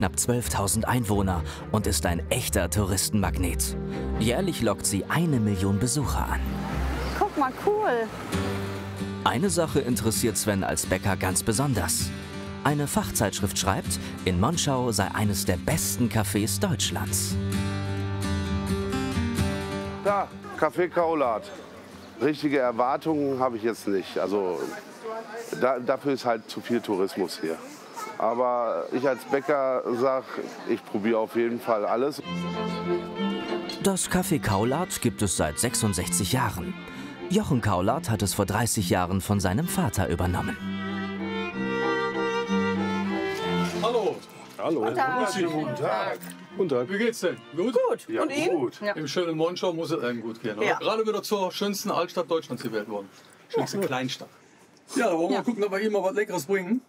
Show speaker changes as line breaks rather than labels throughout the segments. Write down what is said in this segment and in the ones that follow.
knapp 12.000 Einwohner und ist ein echter Touristenmagnet. Jährlich lockt sie 1 Million Besucher an.
Guck mal, cool.
Eine Sache interessiert Sven als Bäcker ganz besonders. Eine Fachzeitschrift schreibt, in Monschau sei eines der besten Cafés Deutschlands.
Da, Café Kaulat. Richtige Erwartungen habe ich jetzt nicht. Also dafür ist halt zu viel Tourismus hier. Aber ich als Bäcker sage, ich probiere auf jeden Fall alles.
Das Café Kaulat gibt es seit 66 Jahren. Jochen Kaulat hat es vor 30 Jahren von seinem Vater übernommen.
Hallo.
Hallo.
Guten Tag.
Guten Tag.
Guten Tag. Wie geht's denn? Gut?
Gut.
Ja,
Und Ihnen?
gut.
Ja.
Im schönen Monschau muss es einem gut gehen. Oder?
Ja.
Gerade wieder zur schönsten Altstadt Deutschlands gewählt worden. Schönste Kleinstadt. Ja, da wollen wir mal gucken, ob wir ihm mal was Leckeres bringen.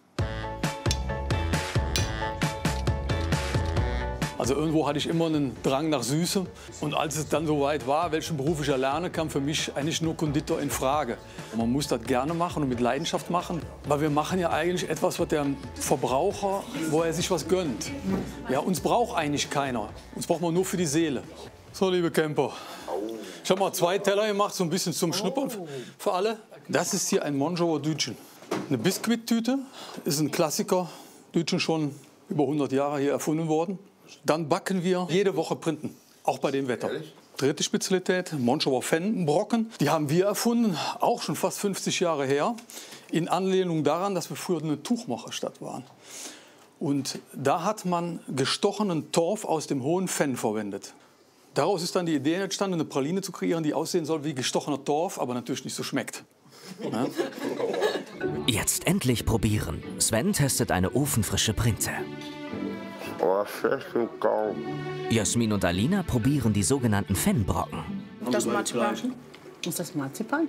Also irgendwo hatte ich immer einen Drang nach Süße. Und als es dann soweit war, welchen Beruf ich erlerne, kam für mich eigentlich nur Konditor in Frage. Man muss das gerne machen und mit Leidenschaft machen. Aber wir machen ja eigentlich etwas, was der Verbraucher, wo er sich was gönnt. Ja, uns braucht eigentlich keiner. Uns braucht man nur für die Seele. So, liebe Camper. Ich habe mal 2 Teller gemacht, so ein bisschen zum Schnuppern für alle. Das ist hier ein Monschauer Dütchen. Eine Biskuittüte ist ein Klassiker. Dütchen schon über 100 Jahre hier erfunden worden. Dann backen wir jede Woche Printen, auch bei dem Wetter.
Ehrlich?
Dritte Spezialität, Monschauer Pfannenbrocken. Die haben wir erfunden, auch schon fast 50 Jahre her, in Anlehnung daran, dass wir früher eine Tuchmacherstadt waren. Und da hat man gestochenen Torf aus dem hohen Fenn verwendet. Daraus ist dann die Idee entstanden, eine Praline zu kreieren, die aussehen soll wie gestochener Torf, aber natürlich nicht so schmeckt. Ja?
Jetzt endlich probieren. Sven testet eine ofenfrische Printe.
Oh, fest im Kaum.
Jasmin und Alina probieren die sogenannten Pfannenbrocken.
Das Marzipan. Ist das Marzipan?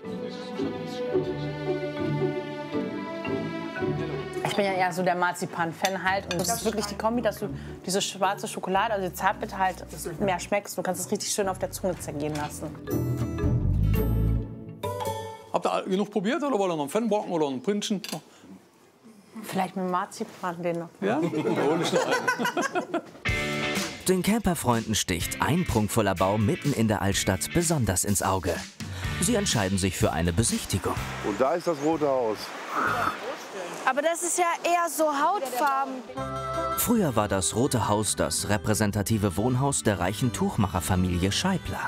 Ich bin ja eher so der Marzipan-Fan halt. Und das ist wirklich die Kombi, dass du diese schwarze Schokolade, also die Zartbitter halt mehr schmeckst. Du kannst es richtig schön auf der Zunge zergehen lassen.
Habt ihr genug probiert oder wollt ihr noch einen Pfannenbrocken oder einen Printchen?
Vielleicht mit Marzipan den noch.
Ja? Da hol ich noch einen.
Den Camperfreunden sticht ein prunkvoller Baum mitten in der Altstadt besonders ins Auge. Sie entscheiden sich für eine Besichtigung.
Und da ist das Rote Haus.
Aber das ist ja eher so hautfarben.
Früher war das Rote Haus das repräsentative Wohnhaus der reichen Tuchmacherfamilie Scheibler.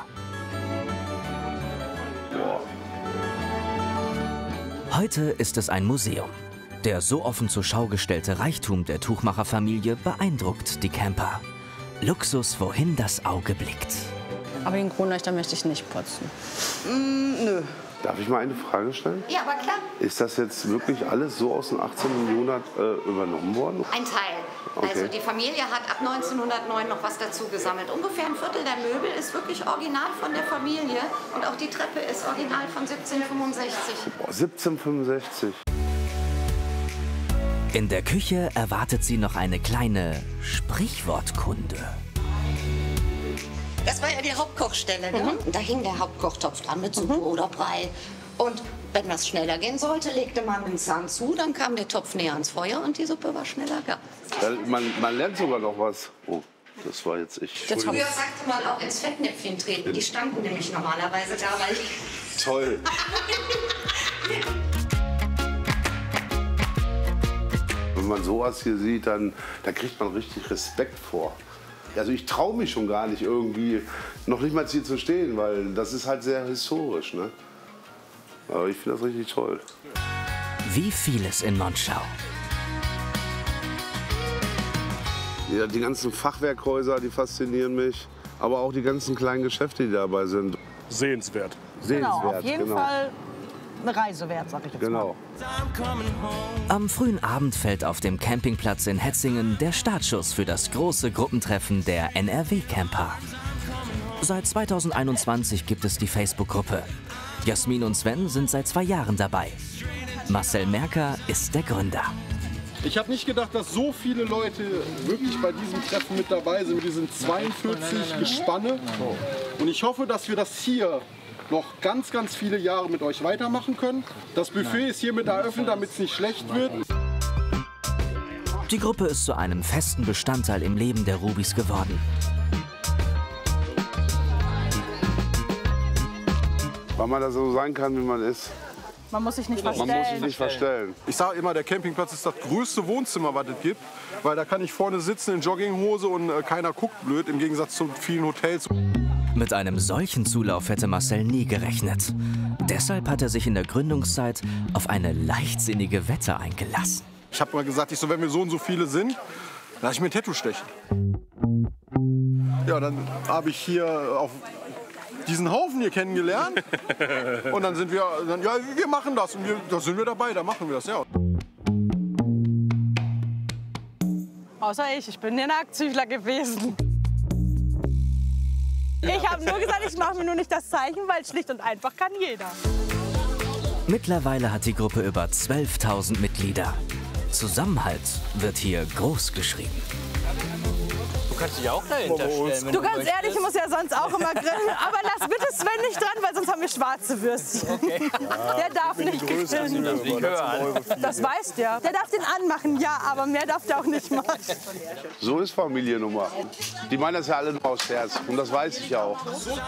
Heute ist es ein Museum. Der so offen zur Schau gestellte Reichtum der Tuchmacherfamilie beeindruckt die Camper. Luxus, wohin das Auge blickt.
Aber den Kronleuchter möchte ich nicht putzen.
Nö.
Darf ich mal eine Frage stellen?
Ja, aber klar.
Ist das jetzt wirklich alles so aus dem 18. Jahrhundert übernommen worden?
Ein Teil.
Okay.
Also die Familie hat ab 1909 noch was dazu gesammelt. Ungefähr ein Viertel der Möbel ist wirklich original von der Familie. Und auch die Treppe ist original von 1765.
Boah, 1765.
In der Küche erwartet sie noch eine kleine Sprichwortkunde.
Das war ja die Hauptkochstelle, ne? Und da hing der Hauptkochtopf dran mit Suppe oder Brei. Und wenn das schneller gehen sollte, legte man den Zahn zu, dann kam der Topf näher ans Feuer und die Suppe war schneller gar.
Man lernt sogar noch was. Oh, das war jetzt ich.
Früher sagte man auch ins Fettnäpfchen treten. Die standen nämlich normalerweise da, weil
Toll. Wenn man sowas hier sieht, dann da kriegt man richtig Respekt vor. Also ich traue mich schon gar nicht irgendwie, noch nicht mal hier zu stehen, weil das ist halt sehr historisch, ne? Aber ich finde das richtig toll.
Wie vieles in Monschau.
Ja, die ganzen Fachwerkhäuser, die faszinieren mich. Aber auch die ganzen kleinen Geschäfte, die dabei sind.
Sehenswert.
Genau,
Sehenswert,
auf jeden Fall eine Reise wert, sag ich jetzt mal.
Genau.
Am frühen Abend fällt auf dem Campingplatz in Hetzingen der Startschuss für das große Gruppentreffen der NRW-Camper. Seit 2021 gibt es die Facebook-Gruppe. Jasmin und Sven sind seit 2 Jahren dabei. Marcel Merker ist der Gründer.
Ich habe nicht gedacht, dass so viele Leute wirklich bei diesem Treffen mit dabei sind. Wir sind 42 Gespanne. Und ich hoffe, dass wir das hier noch ganz, ganz viele Jahre mit euch weitermachen können. Das Buffet ist hiermit eröffnet, damit es nicht schlecht wird.
Die Gruppe ist zu einem festen Bestandteil im Leben der Rubis geworden.
Weil man da so sein kann, wie man ist.
Man muss sich nicht
Man
verstellen.
muss sich nicht verstellen.
Ich sage immer, der Campingplatz ist das größte Wohnzimmer, was es gibt. Weil da kann ich vorne sitzen in Jogginghose und keiner guckt blöd, im Gegensatz zu vielen Hotels.
Mit einem solchen Zulauf hätte Marcel nie gerechnet. Deshalb hat er sich in der Gründungszeit auf eine leichtsinnige Wette eingelassen.
Ich habe mal gesagt, wenn wir so und so viele sind, lasse ich mir ein Tattoo stechen. Ja, dann habe ich hier auf diesen Haufen hier kennengelernt. Und dann sind wir, ja, wir machen das. Und da sind wir dabei, da machen wir das, ja.
Außer ich bin der Nacktschüler gewesen. Ich habe nur gesagt, ich mache mir nur nicht das Zeichen, weil schlicht und einfach kann jeder.
Mittlerweile hat die Gruppe über 12.000 Mitglieder. Zusammenhalt wird hier groß geschrieben.
Du kannst dich auch dahinter stellen.
Du, ganz ehrlich, ich muss ja sonst auch immer grillen. Aber lass bitte Sven nicht dran, weil sonst haben wir schwarze Würstchen. Okay. Der darf nicht grillen. Das weißt der. Der darf den anmachen, ja, aber mehr darf der auch nicht machen.
So ist Familiennummer. Die meinen das ja alle nur aus Scherz. Und das weiß ich ja auch.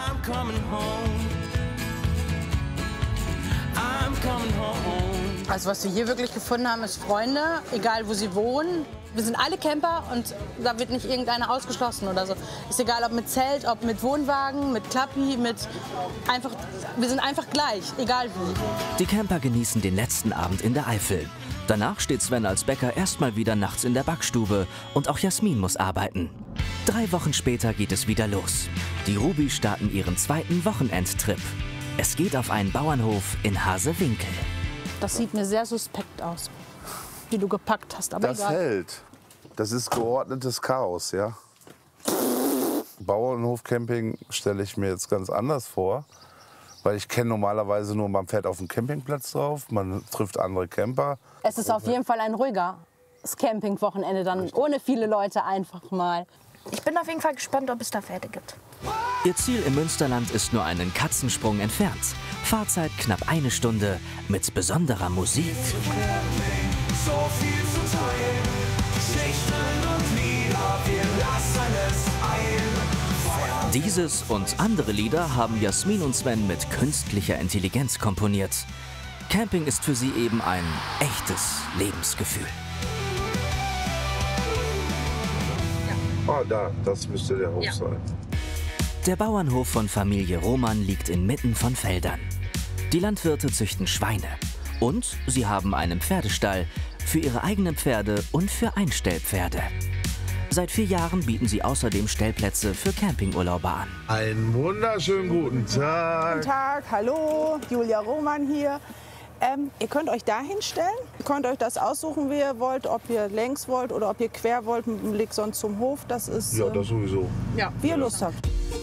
Also was wir hier wirklich gefunden haben, ist Freunde, egal wo sie wohnen. Wir sind alle Camper und da wird nicht irgendeiner ausgeschlossen oder so. Ist egal, ob mit Zelt, ob mit Wohnwagen, mit Klappi, wir sind einfach gleich, egal wie.
Die Camper genießen den letzten Abend in der Eifel. Danach steht Sven als Bäcker erstmal wieder nachts in der Backstube und auch Jasmin muss arbeiten. 3 Wochen später geht es wieder los. Die Rubis starten ihren 2. Wochenendtrip. Es geht auf einen Bauernhof in Hasewinkel.
Das sieht mir sehr suspekt aus, wie du gepackt hast, aber
Das
egal.
hält. Das ist geordnetes Chaos, ja. Bauernhof-Camping stelle ich mir jetzt ganz anders vor. Weil ich kenne normalerweise nur, man fährt auf dem Campingplatz drauf, man trifft andere Camper.
Es ist auf jeden Fall ein ruhiges Campingwochenende, dann ohne viele Leute einfach mal.
Ich bin auf jeden Fall gespannt, ob es da Pferde gibt.
Ihr Ziel im Münsterland ist nur einen Katzensprung entfernt. Fahrzeit knapp 1 Stunde mit besonderer Musik.
So viel zu teilen, Geschichten und Lieder, wir lassen es eilen.
Dieses und andere Lieder haben Jasmin und Sven mit künstlicher Intelligenz komponiert. Camping ist für sie eben ein echtes Lebensgefühl.
Ah, da, das müsste der Hof sein.
Der Bauernhof von Familie Roman liegt inmitten von Feldern. Die Landwirte züchten Schweine. Und sie haben einen Pferdestall für ihre eigenen Pferde und für Einstellpferde. Seit 4 Jahren bieten sie außerdem Stellplätze für Campingurlauber an.
Einen wunderschönen guten Tag.
Guten Tag, hallo, Julia Roman hier. Ihr könnt euch da hinstellen. Ihr könnt euch das aussuchen, wie ihr wollt, ob ihr längs wollt oder ob ihr quer wollt, mit dem Blick sonst zum Hof. Das ist,
Ja, das sowieso.
ja, wie ihr Lust habt.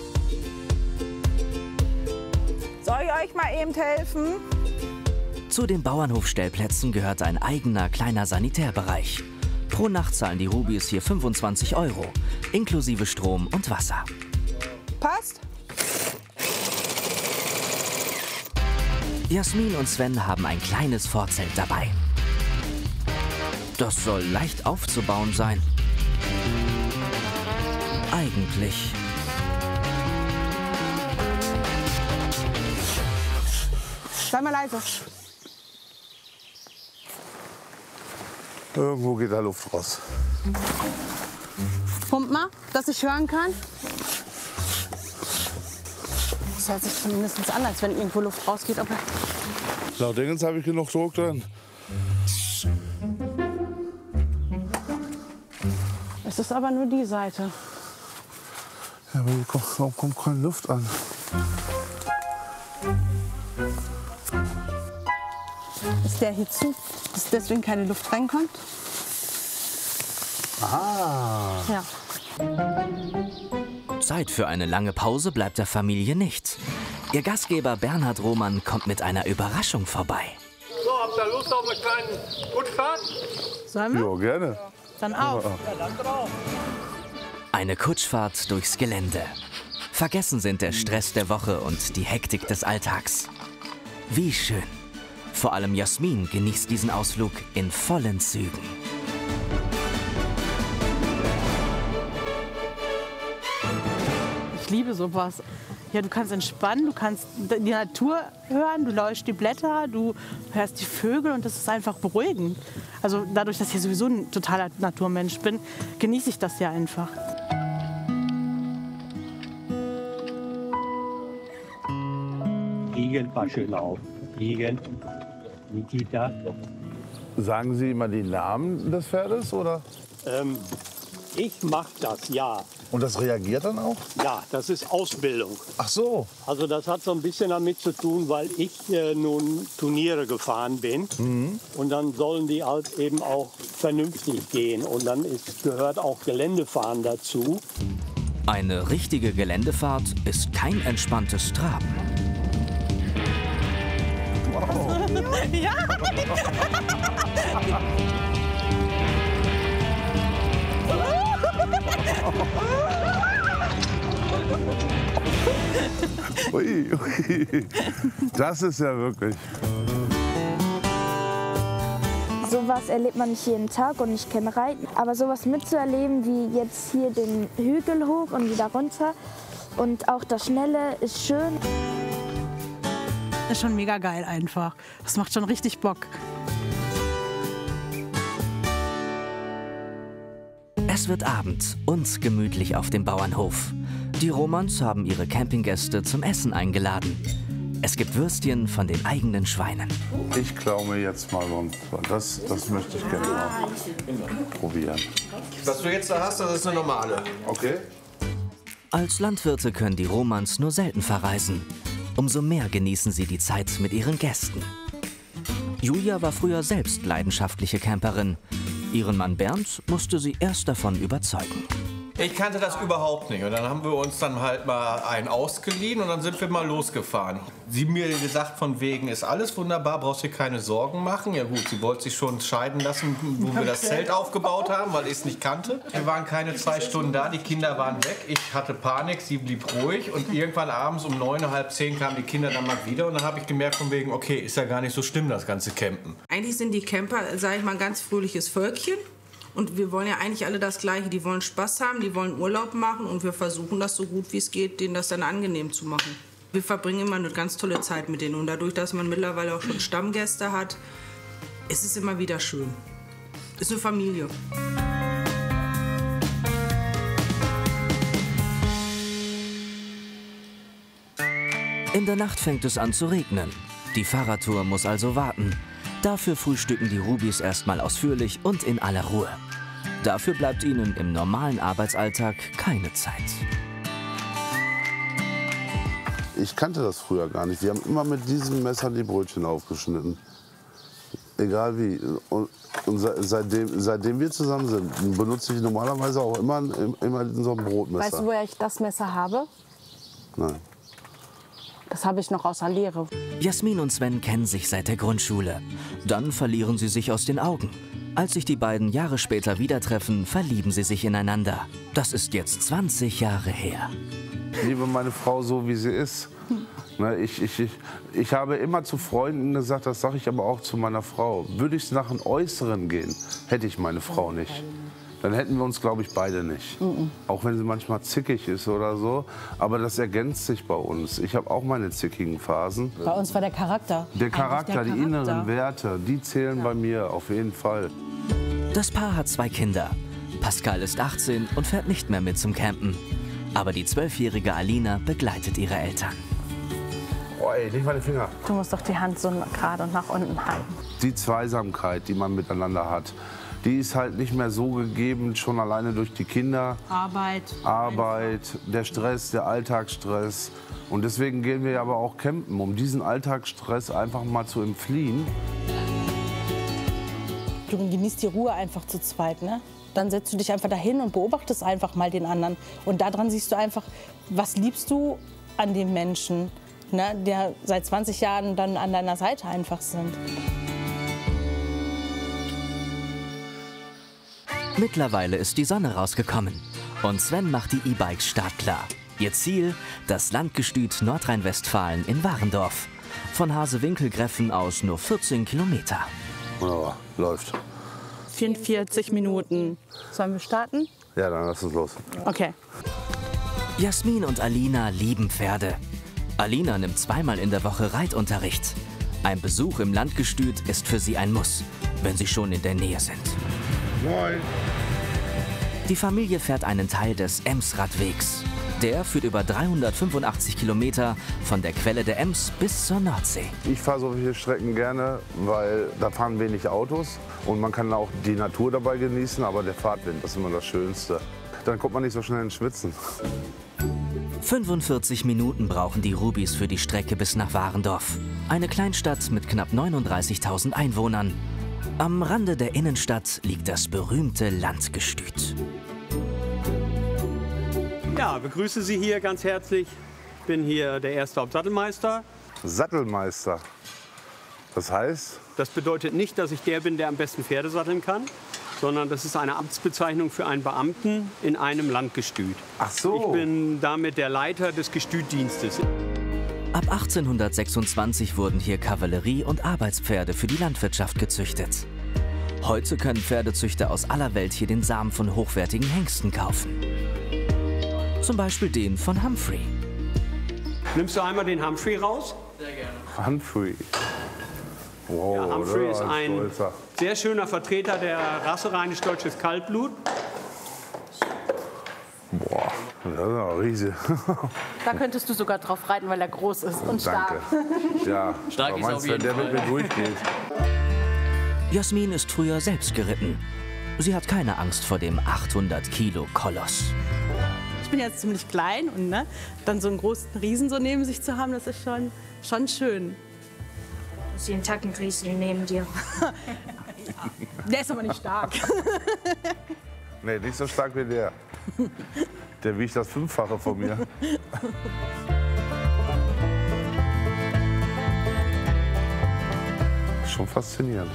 Soll ich euch mal eben helfen?
Zu den Bauernhofstellplätzen gehört ein eigener kleiner Sanitärbereich. Pro Nacht zahlen die Rubis hier 25 €, inklusive Strom und Wasser.
Passt?
Jasmin und Sven haben ein kleines Vorzelt dabei. Das soll leicht aufzubauen sein. Eigentlich.
Sei mal leise.
Irgendwo geht da Luft raus.
Pump mal, dass ich hören kann. Das hört sich zumindest an, als wenn irgendwo Luft rausgeht. Aber
Laut Dingens habe ich genug Druck drin.
es ist aber nur die Seite.
Ja, aber hier kommt keine Luft an.
Ist der hier zu, dass deswegen keine Luft reinkommt?
Ah.
Ja.
Zeit für eine lange Pause bleibt der Familie nicht. Ihr Gastgeber Bernhard Roman kommt mit einer Überraschung vorbei.
So, habt ihr Lust auf eine kleine Kutschfahrt?
Sollen wir?
Ja, gerne.
Dann auf.
Eine Kutschfahrt durchs Gelände. Vergessen sind der Stress der Woche und die Hektik des Alltags. Wie schön. Vor allem Jasmin genießt diesen Ausflug in vollen Zügen.
Ich liebe sowas. Ja, du kannst entspannen, du kannst die Natur hören, du läufst die Blätter, du hörst die Vögel und das ist einfach beruhigend. Also dadurch, dass ich sowieso ein totaler Naturmensch bin, genieße ich das ja einfach.
Igen, pass schön auf. Igen, Nikita.
Sagen Sie immer die Namen des Pferdes, oder?
Ich mache das, ja.
Und das reagiert dann auch?
Ja, das ist Ausbildung.
Ach so.
Also das hat so ein bisschen damit zu tun, weil ich nun Turniere gefahren bin. Und dann sollen die halt eben auch vernünftig gehen. Und dann gehört auch Geländefahren dazu.
Eine richtige Geländefahrt ist kein entspanntes Traben.
Ja.
Ui, ui. Das ist ja wirklich.
Sowas erlebt man nicht jeden Tag und ich kenne Reiten. Aber sowas mitzuerleben wie jetzt hier den Hügel hoch und wieder runter und auch das Schnelle ist schön.
Das ist schon mega geil einfach. Das macht schon richtig Bock.
Es wird Abend und gemütlich auf dem Bauernhof. Die Romans haben ihre Campinggäste zum Essen eingeladen. Es gibt Würstchen von den eigenen Schweinen.
Ich klaue mir jetzt mal was. Das möchte ich gerne mal probieren.
Was du jetzt da hast, das ist eine normale.
Okay.
Als Landwirte können die Romans nur selten verreisen. Umso mehr genießen sie die Zeit mit ihren Gästen. Julia war früher selbst leidenschaftliche Camperin. Ihren Mann Bernd musste sie erst davon überzeugen.
Ich kannte das überhaupt nicht und dann haben wir uns dann halt mal einen ausgeliehen und dann sind wir mal losgefahren. Sie mir gesagt von wegen, ist alles wunderbar, brauchst dir keine Sorgen machen. Ja gut, sie wollte sich schon scheiden lassen, wo wir das Zelt aufgebaut haben, weil ich es nicht kannte. Wir waren keine 2 Stunden da, die Kinder waren weg, ich hatte Panik, sie blieb ruhig und irgendwann abends um 9, halb 10 kamen die Kinder dann mal wieder und dann habe ich gemerkt von wegen, okay, ist ja gar nicht so schlimm, das ganze Campen.
Eigentlich sind die Camper, sage ich mal, ein ganz fröhliches Völkchen. Und wir wollen ja eigentlich alle das Gleiche. Die wollen Spaß haben, die wollen Urlaub machen und wir versuchen das so gut wie es geht, denen das dann angenehm zu machen. Wir verbringen immer eine ganz tolle Zeit mit denen und dadurch, dass man mittlerweile auch schon Stammgäste hat, ist es immer wieder schön. Ist eine Familie.
In der Nacht fängt es an zu regnen. Die Fahrradtour muss also warten. Dafür frühstücken die Rubis erstmal ausführlich und in aller Ruhe. Dafür bleibt ihnen im normalen Arbeitsalltag keine Zeit.
Ich kannte das früher gar nicht. Wir haben immer mit diesem Messer die Brötchen aufgeschnitten. Egal wie. Und seitdem wir zusammen sind, benutze ich normalerweise auch immer so ein Brotmesser.
Weißt du, woher ich das Messer habe?
Nein.
Das habe ich noch aus der Lehre.
Jasmin und Sven kennen sich seit der Grundschule. Dann verlieren sie sich aus den Augen. Als sich die beiden Jahre später wieder treffen, verlieben sie sich ineinander. Das ist jetzt 20 Jahre her.
Ich liebe meine Frau so, wie sie ist. Ich habe immer zu Freunden gesagt, das sage ich aber auch zu meiner Frau. Würde ich nach dem Äußeren gehen, hätte ich meine Frau nicht. Dann hätten wir uns, glaube ich, beide nicht. Auch wenn sie manchmal zickig ist oder so. Aber das ergänzt sich bei uns. Ich habe auch meine zickigen Phasen.
Bei uns war der Charakter.
Der Charakter, die inneren Werte, die zählen bei mir auf jeden Fall.
Das Paar hat 2 Kinder. Pascal ist 18 und fährt nicht mehr mit zum Campen. Aber die 12-jährige Alina begleitet ihre Eltern.
Oh ey, nicht meine Finger.
Du musst doch die Hand so gerade und nach unten halten.
Die Zweisamkeit, die man miteinander hat, die ist halt nicht mehr so gegeben, schon alleine durch die Kinder. Arbeit, der Stress, der Alltagsstress. Und deswegen gehen wir aber auch campen, um diesen Alltagsstress einfach mal zu entfliehen.
Du genießt die Ruhe einfach zu zweit, ne? Dann setzt du dich einfach dahin und beobachtest einfach mal den anderen. Und daran siehst du einfach, was liebst du an dem Menschen, ne, der seit 20 Jahren dann an deiner Seite einfach sind.
Mittlerweile ist die Sonne rausgekommen und Sven macht die E-Bikes startklar. Ihr Ziel, das Landgestüt Nordrhein-Westfalen in Warendorf. Von Hasewinkel-Greffen aus nur 14 Kilometer.
Wunderbar, läuft.
44 Minuten. Sollen wir starten?
Ja, dann lass uns los.
Okay.
Jasmin und Alina lieben Pferde. Alina nimmt zweimal in der Woche Reitunterricht. Ein Besuch im Landgestüt ist für sie ein Muss, wenn sie schon in der Nähe sind.
Moin.
Die Familie fährt einen Teil des Emsradwegs. Der führt über 385 Kilometer von der Quelle der Ems bis zur Nordsee.
Ich fahre solche Strecken gerne, weil da fahren wenig Autos und man kann auch die Natur dabei genießen, aber der Fahrtwind, das ist immer das Schönste. Dann kommt man nicht so schnell ins Schwitzen.
45 Minuten brauchen die Rubis für die Strecke bis nach Warendorf. Eine Kleinstadt mit knapp 39.000 Einwohnern. Am Rande der Innenstadt liegt das berühmte Landgestüt.
Ja, begrüße Sie hier ganz herzlich. Ich bin hier der erste Hauptsattelmeister.
Sattelmeister. Das heißt?
Das bedeutet nicht, dass ich der bin, der am besten Pferde satteln kann, sondern das ist eine Amtsbezeichnung für einen Beamten in einem Landgestüt.
Ach so.
Ich bin damit der Leiter des Gestütdienstes.
Ab 1826 wurden hier Kavallerie- und Arbeitspferde für die Landwirtschaft gezüchtet. Heute können Pferdezüchter aus aller Welt hier den Samen von hochwertigen Hengsten kaufen. Zum Beispiel den von Humphrey.
Nimmst du einmal den Humphrey raus?
Sehr gerne. Humphrey. Wow,
ja, Humphrey ist ein
Stolzer.
sehr schöner Vertreter der Rasse Rheinisch-Deutsches Kaltblut.
Boah, das ist ein Riese.
Da könntest du sogar drauf reiten, weil er groß ist und stark.
Danke. Ja,
stark
aber
ist
meinst
auf
du,
jeden
der
Fall.
mit mir durchgeht?
Jasmin ist früher selbst geritten. Sie hat keine Angst vor dem 800-Kilo-Koloss.
Ich bin jetzt ziemlich klein und dann so einen großen Riesen so neben sich zu haben, das ist schon schön.
Du hast jeden Tag einen Riesen neben dir.
Der ist aber nicht stark.
Nee, nicht so stark wie der. Der wiegt das 5-fache von mir. Schon faszinierend.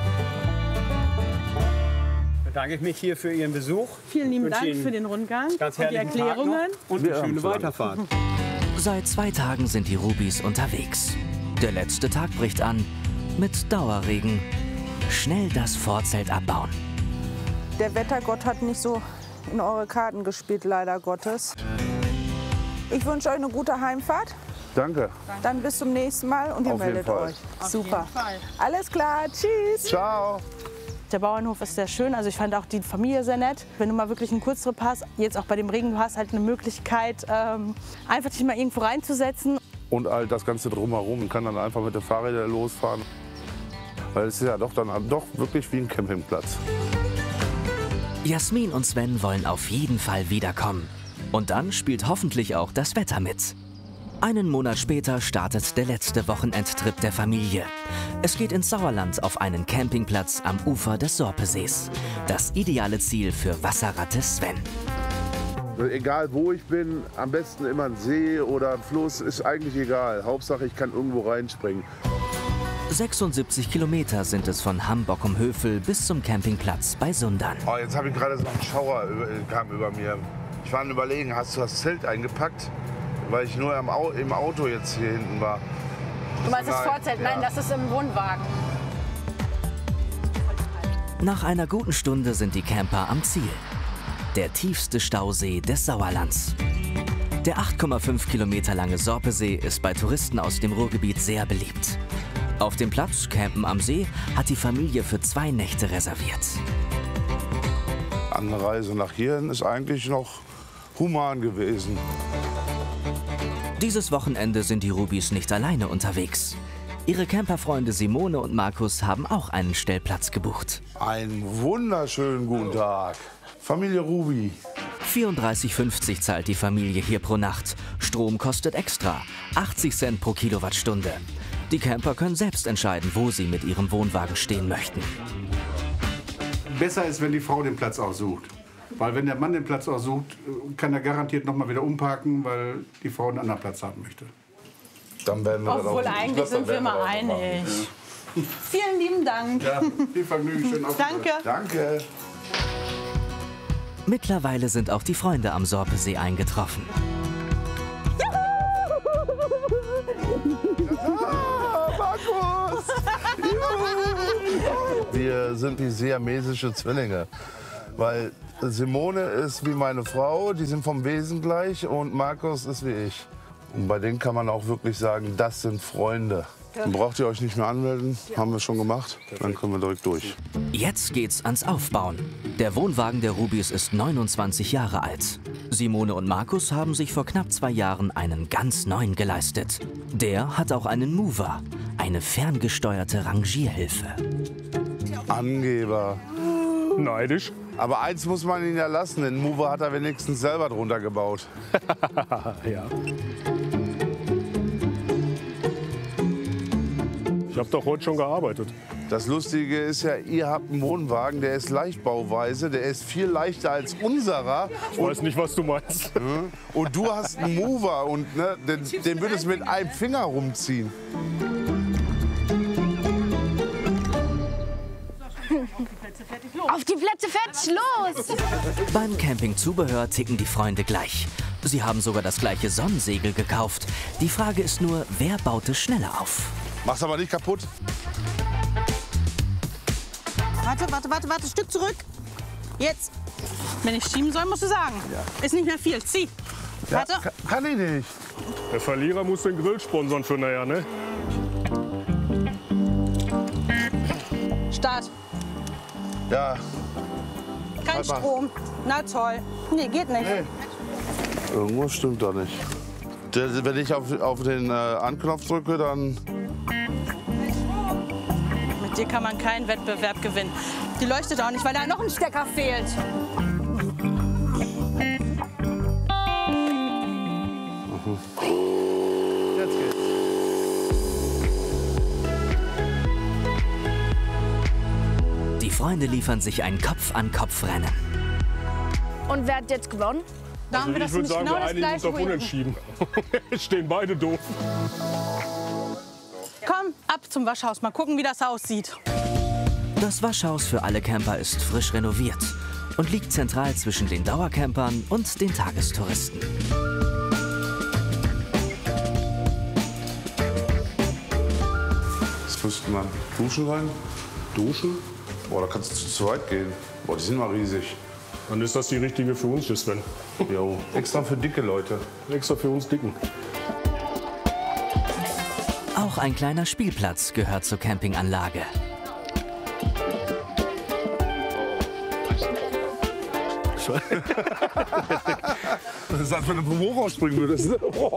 Bedanke ich mich hier für Ihren Besuch.
Vielen lieben
Wünsche
Dank
Ihnen
für den Rundgang
ganz
und die
herrlichen Tag noch
Erklärungen.
und eine schöne Weiterfahrt.
Seit 2 Tagen sind die Rubis unterwegs. Der letzte Tag bricht an mit Dauerregen. Schnell das Vorzelt abbauen.
Der Wettergott hat nicht so in eure Karten gespielt, leider Gottes. Ich wünsche euch eine gute Heimfahrt.
Danke.
Dann bis zum nächsten Mal und ihr
Auf jeden
meldet
Fall.
euch. Super. Alles klar, tschüss.
Ciao.
Der Bauernhof ist sehr schön, also ich fand auch die Familie sehr nett. Wenn du mal wirklich einen Kurztrip hast, jetzt auch bei dem Regen, du hast halt eine Möglichkeit, einfach dich mal irgendwo reinzusetzen.
Und all das Ganze drumherum. Man kann dann einfach mit den Fahrrädern losfahren. Weil es ist ja doch wirklich wie ein Campingplatz.
Jasmin und Sven wollen auf jeden Fall wiederkommen. Und dann spielt hoffentlich auch das Wetter mit. Einen Monat später startet der letzte Wochenendtrip der Familie. Es geht ins Sauerland auf einen Campingplatz am Ufer des Sorpesees. Das ideale Ziel für Wasserratte Sven.
Egal wo ich bin, am besten immer ein See oder ein Fluss, ist eigentlich egal. Hauptsache ich kann irgendwo reinspringen.
76 Kilometer sind es von Hambockum-Hövel bis zum Campingplatz bei Sundern.
Oh, jetzt habe ich gerade so einen Schauer kam über mir. Ich war am Überlegen, hast du das Zelt eingepackt? Weil ich nur im Auto jetzt hier hinten war.
Du meinst das
Nein,
Vorzelt?
ja.
Nein, das ist im Wohnwagen.
Nach einer guten Stunde sind die Camper am Ziel. Der tiefste Stausee des Sauerlands. Der 8,5 Kilometer lange Sorpesee ist bei Touristen aus dem Ruhrgebiet sehr beliebt. Auf dem Platz Campen am See hat die Familie für 2 Nächte reserviert.
Anreise nach hierhin ist eigentlich noch human gewesen.
Dieses Wochenende sind die Rubis nicht alleine unterwegs. Ihre Camperfreunde Simone und Markus haben auch einen Stellplatz gebucht.
Einen wunderschönen guten Tag. Familie Rubi.
34,50 zahlt die Familie hier pro Nacht. Strom kostet extra. 80 Cent pro Kilowattstunde. Die Camper können selbst entscheiden, wo sie mit ihrem Wohnwagen stehen möchten.
Besser ist, wenn die Frau den Platz aussucht. Weil wenn der Mann den Platz aussucht, kann er garantiert noch mal wieder umparken, weil die Frau einen anderen Platz haben möchte.
Dann werden wir
Obwohl eigentlich sind wir mal einig. Ja. Vielen lieben Dank.
Ja, viel Vergnügen, schönen Aufenthalt.
Danke.
Danke.
Mittlerweile sind auch die Freunde am Sorpesee eingetroffen.
Markus! Wir sind die siamesische Zwillinge, weil Simone ist wie meine Frau, die sind vom Wesen gleich und Markus ist wie ich. Und bei denen kann man auch wirklich sagen, das sind Freunde. Dann braucht ihr euch nicht mehr anmelden, haben wir schon gemacht, dann können wir direkt durch.
Jetzt geht's ans Aufbauen. Der Wohnwagen der Rubis ist 29 Jahre alt. Simone und Markus haben sich vor knapp 2 Jahren einen ganz neuen geleistet. Der hat auch einen Mover, eine ferngesteuerte Rangierhilfe.
Angeber.
Neidisch.
Aber eins muss man ihn ja lassen, den Mover hat er wenigstens selber drunter gebaut.
Ja. Ich habe doch heute schon gearbeitet.
Das Lustige ist ja, ihr habt einen Wohnwagen, der ist Leichtbauweise, der ist viel leichter als unserer.
Ich weiß nicht, was du meinst.
Und du hast einen Mover und ne, den würdest du mit einem Finger rumziehen.
Auf die Plätze, fertig, los!
Beim Campingzubehör ticken die Freunde gleich. Sie haben sogar das gleiche Sonnensegel gekauft. Die Frage ist nur, wer baut es schneller auf?
Mach's aber nicht kaputt.
Warte, Stück zurück. Jetzt. Wenn ich schieben soll, musst du sagen. Ja. Ist nicht mehr viel, zieh.
Ja,
warte.
Kann ich nicht.
Der Verlierer muss den Grill sponsern für nachher, ne?
Start.
Ja.
Kein Strom. Na toll. Nee, geht nicht.
Nee. Irgendwas stimmt da nicht. Wenn ich auf den Anknopf drücke, dann...
Mit dir kann man keinen Wettbewerb gewinnen. Die leuchtet auch nicht, weil da noch ein Stecker fehlt.
Jetzt geht's.
Die Freunde liefern sich ein Kopf-an-Kopf-Rennen.
Und wer hat jetzt gewonnen?
Also ich würde sagen, wir einigen uns auf Unentschieden. Stehen beide doof.
Komm, ab zum Waschhaus. Mal gucken, wie das aussieht.
Das Waschhaus für alle Camper ist frisch renoviert und liegt zentral zwischen den Dauercampern und den Tagestouristen.
Jetzt müsste man duschen rein. Duschen? Boah, da kannst du zu zweit gehen. Boah, die sind mal riesig.
Dann ist das die richtige für uns, Sven.
Jo, extra für dicke Leute.
Extra für uns Dicken.
Auch ein kleiner Spielplatz gehört zur Campinganlage.
Das ist, als wenn du vom Hochhaus springen würdest.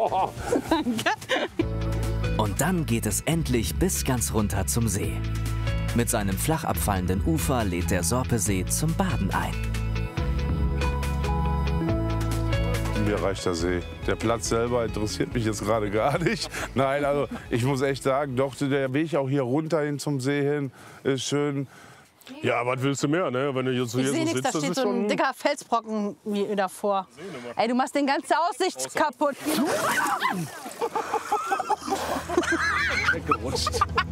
Und dann geht es endlich bis ganz runter zum See. Mit seinem flach abfallenden Ufer lädt der Sorpesee zum Baden ein.
Mir reicht der See. Der Platz selber interessiert mich jetzt gerade gar nicht. Nein, also ich muss echt sagen, doch der Weg auch hier runter hin zum See hin ist schön.
Ja, was willst du mehr, ne? Wenn du jetzt hier
Ich
so
sehe nichts,
sitzt,
da
das
steht
ist
so ein
schon...
dicker Felsbrocken davor. Ey, du machst den ganzen Aussicht kaputt.
Weggerutscht.